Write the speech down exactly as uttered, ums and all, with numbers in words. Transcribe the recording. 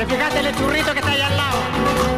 Te fijaste en el churrito que está ahí al lado.